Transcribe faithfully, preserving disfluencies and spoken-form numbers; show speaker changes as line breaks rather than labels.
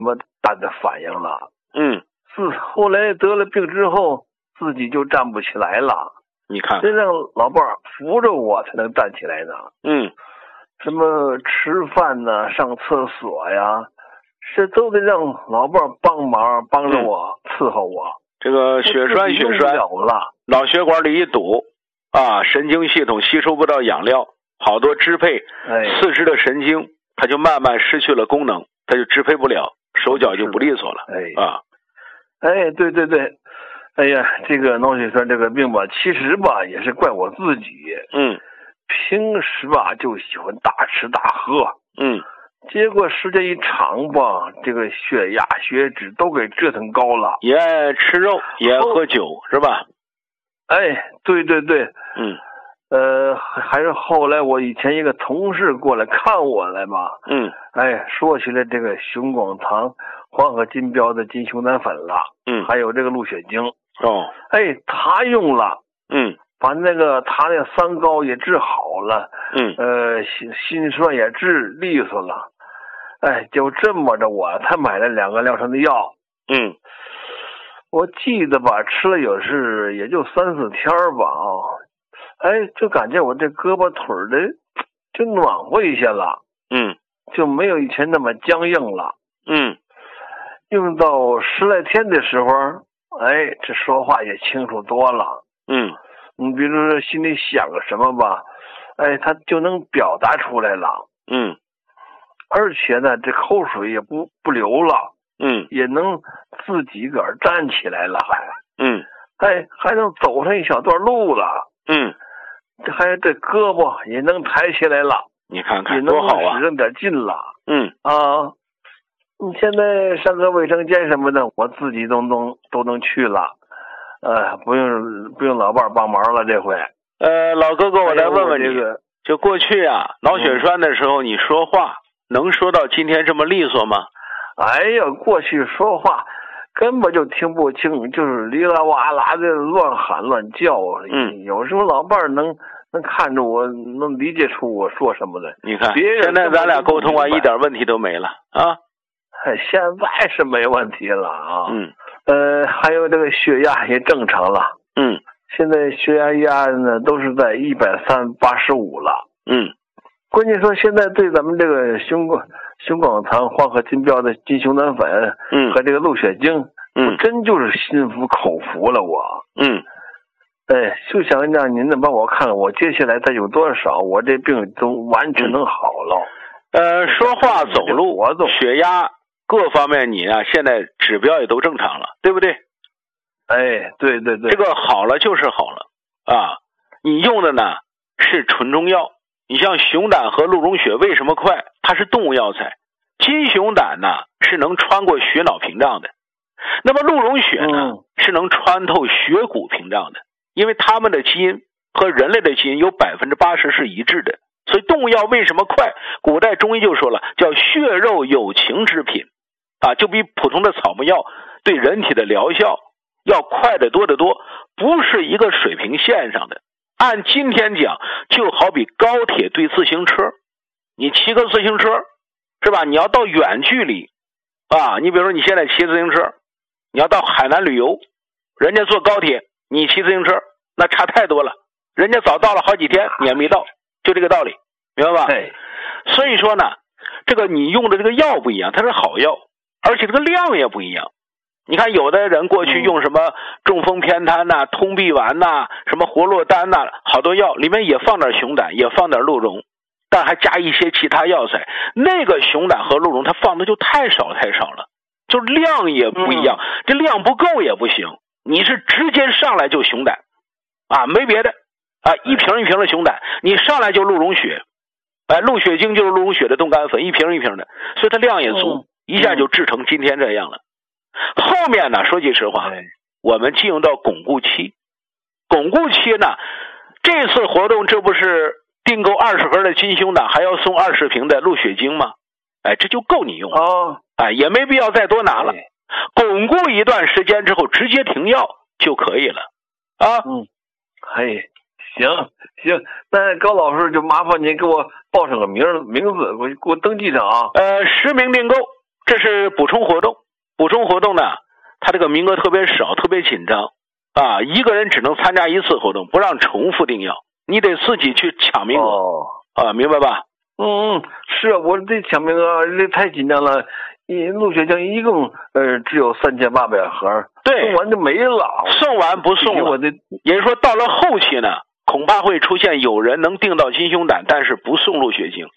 么大的反应了。
嗯，
自后来得了病之后，自己就站不起来了。
你看，
得让老伴儿扶着我才能站起来呢。
嗯，
什么吃饭呢、上厕所呀，这都得让老伴儿帮忙，帮着我、嗯、伺候我。
这个血栓血栓
了，
脑血管里一堵啊，神经系统吸收不到养料，好多支配四肢的神经，它就慢慢失去了功能，它就支配不了，手脚就不利索了。
哎
啊，
哎，对对对。哎呀，这个脑血栓这个病吧，其实吧也是怪我自己。
嗯，
平时吧就喜欢大吃大喝。
嗯，
结果时间一长吧，这个血压、血脂都给折腾高了。
也爱吃肉，也爱喝酒，是吧？
哎，对对对。
嗯。
呃，还是后来我以前一个同事过来看我来嘛。
嗯。
哎，说起来这个熊广堂黄河金标的金熊胆粉了。
嗯。
还有这个鹿血精。
哦。
哎，他用了。
嗯。
把那个他那三高也治好了。
嗯。
呃，心心衰也治利索了。哎，就这么着，我才买了两个疗程的药。
嗯。
我记得吧，吃了有是也就三四天吧啊、哦。哎，就感觉我这胳膊腿的就暖和一些了。
嗯。
就没有以前那么僵硬了。
嗯。
用到十来天的时候，哎，这说话也清楚多了。
嗯。
你比如说心里想个什么吧，哎，他就能表达出来了。
嗯。
而且呢，这口水也不不流了。
嗯。
也能自己个儿站起来了，还。
嗯。
哎，还能走上一小段路了。
嗯。
这还这胳膊也能抬起来了。
你看看多好啊！
使上点劲了。
嗯。
啊，你现在上个卫生间什么的，我自己都能都能去了。呃，不用不用老伴帮忙了，这回。
呃，老哥哥，我再问问你，
这个、
就过去啊，脑血栓的时候，你说话、嗯、能说到今天这么利索吗？
哎呀，过去说话根本就听不清，就是哩啦哇啦的乱喊乱叫。
嗯，
有时候老伴儿能能看着我，能理解出我说什么来。
你看，现在咱俩沟通啊，一点问题都没了啊。
现在是没问题了啊。
嗯。
呃，还有这个血压也正常了。
嗯。
现在血压压呢都是在一百三八十五了。
嗯。
关键说现在对咱们这个熊广熊广堂黄河金标的金熊胆粉，
嗯，
和这个鹿血精，
嗯，
我真就是心服口服了我。
嗯。
哎，就想让您能帮我看看，我接下来再有多少，我这病都完全能好了。
呃，说话、走路、
活动、
血压各方面，你啊现在指标也都正常了，对不对？
哎，对对对，
这个好了就是好了啊！你用的呢是纯中药，你像熊胆和鹿茸血为什么快？它是动物药材。金熊胆呢是能穿过血脑屏障的，那么鹿茸血呢、嗯、是能穿透血骨屏障的，因为它们的基因和人类的基因有百分之八十是一致的。所以动物药为什么快？古代中医就说了，叫血肉有情之品啊，就比普通的草木药对人体的疗效要快得多得多，不是一个水平线上的。按今天讲，就好比高铁对自行车，你骑个自行车是吧？你要到远距离啊，你比如说你现在骑自行车，你要到海南旅游，人家坐高铁，你骑自行车，那差太多了，人家早到了好几天，你还没到，就这个道理，明白吧？
对。
所以说呢，这个你用的这个药不一样，它是好药，而且这个量也不一样。你看有的人过去用什么中风偏瘫呐、啊、通臂丸呐、啊、什么活络丹呐、啊，好多药里面也放点熊胆，也放点鹿茸，但还加一些其他药材。那个熊胆和鹿茸它放的就太少太少了，就量也不一样，嗯、这量不够也不行。你是直接上来就熊胆啊，没别的啊，一瓶一瓶的熊胆，你上来就鹿茸血，哎，鹿血精就是鹿茸血的冻干粉，一瓶一瓶的，所以它量也足，嗯、一下就制成今天这样了。后面呢，说句实话，我们进入到巩固期。巩固期呢，这次活动这不是订购二十盒的金熊胆，还要送二十瓶的鹿血精吗？哎，这就够你用了。
哦，
哎，也没必要再多拿了。巩固一段时间之后，直接停药就可以了。啊，
嗯，嘿，行行，那高老师就麻烦您给我报上个名名字，我给我登记上啊。
呃，实名订购。 这是补充活动，补充活动呢，它这个名额特别少，特别紧张啊，一个人只能参加一次活动，不让重复订药，你得自己去抢名额、
哦、
啊，明白吧？
嗯，是啊，我这抢名额这太紧张了。一陆血浆一共呃只有三千八百盒，
对，
送完就没了，
送完不送了。
我的
也就是说，到了后期呢，恐怕会出现有人能订到金胸胆，但是不送陆血清。